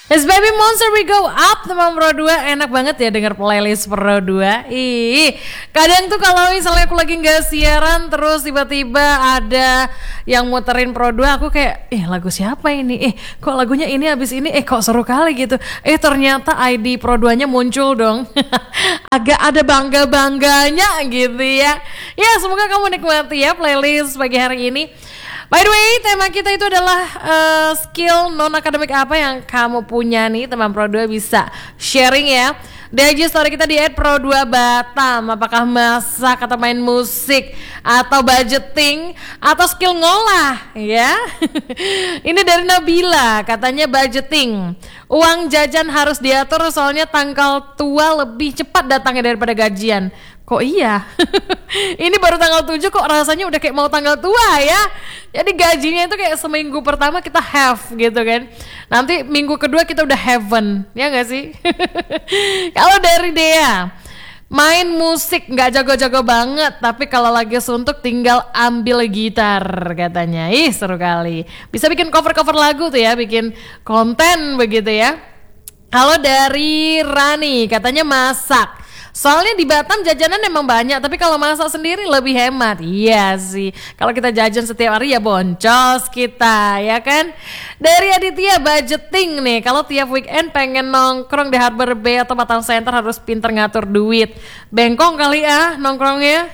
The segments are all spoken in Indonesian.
As Baby Monster We Go Up teman Pro 2. Enak banget ya denger playlist Pro 2. Ih, kadang tuh kalau misalnya aku lagi gak siaran terus tiba-tiba ada yang muterin Pro 2, aku kayak lagu siapa ini? Kok lagunya ini abis ini kok seru kali gitu. Ternyata ID Pro 2 nya muncul dong. Agak ada bangga-bangganya gitu ya. Ya semoga kamu nikmati ya playlist pagi hari ini. By the way, tema kita itu adalah skill non-akademik apa yang kamu punya nih teman Pro 2, bisa sharing ya. Di IG story kita di @pro2batam. Apakah masak atau main musik atau budgeting atau skill ngolah ya. Ini dari Nabila, katanya budgeting. Uang jajan harus diatur soalnya tanggal tua lebih cepat datangnya daripada gajian. Kok iya? Ini baru tanggal 7 kok rasanya udah kayak mau tanggal tua ya. Jadi gajinya itu kayak seminggu pertama kita have gitu kan. Nanti minggu kedua kita udah heaven, ya gak sih? Kalau dari Dea, main musik gak jago-jago banget, tapi kalau lagi suntuk tinggal ambil gitar katanya. Seru kali. Bisa bikin cover-cover lagu tuh ya, bikin konten begitu ya. Kalau dari Rani, katanya masak. Soalnya di Batam jajanan emang banyak, tapi kalau masak sendiri lebih hemat. Iya sih, kalau kita jajan setiap hari ya boncos kita, ya kan? Dari Aditya, budgeting nih. Kalau tiap weekend pengen nongkrong di Harbor Bay atau Batam Center harus pinter ngatur duit. Bengkong kali ya nongkrongnya.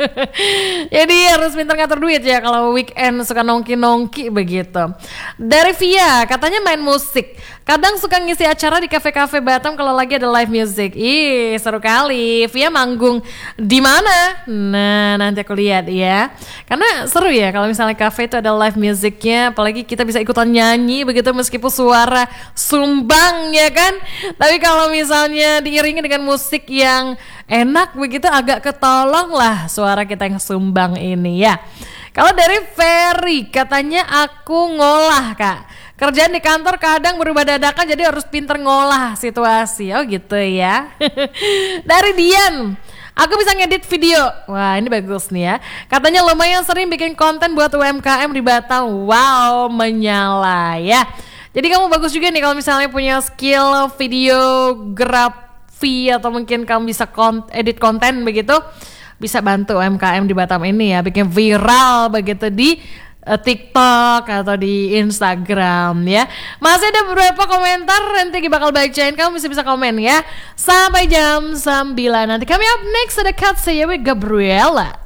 Jadi harus pinter ngatur duit ya kalau weekend suka nongki-nongki begitu. Dari Via, katanya main musik. Kadang suka ngisi acara di kafe-kafe Batam kalau lagi ada live music. Seru kali. Via manggung di mana? Nah, nanti aku lihat ya. Karena seru ya kalau misalnya kafe itu ada live musicnya, apalagi kita bisa ikutan nyanyi begitu meskipun suara sumbang ya kan. Tapi kalau misalnya diiringi dengan musik yang enak begitu agak ketolong lah suara kita yang sumbang ini ya. Kalau dari Ferry, katanya aku ngolah kak. Kerjaan di kantor kadang berubah dadakan jadi harus pinter ngolah situasi. Oh gitu ya. Dari Dian, aku bisa ngedit video. Wah ini bagus nih ya. Katanya lumayan sering bikin konten buat UMKM di Batam. Wow menyala ya. Jadi kamu bagus juga nih kalau misalnya punya skill videografi atau mungkin kamu bisa edit konten begitu. Bisa bantu UMKM di Batam ini ya, bikin viral begitu di TikTok atau di Instagram ya. Masih ada beberapa komentar, nanti bakal bacain, kamu bisa komen ya. Sampai jam 9 nanti kami up next ada Kat Sayawi Gabriela.